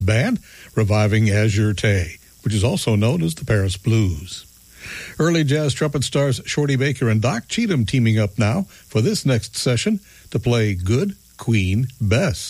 band reviving Azure Tay, which is also known as the Paris Blues. Early jazz trumpet stars Shorty Baker and Doc Cheatham teaming up now for this next session to play Good Queen Bess.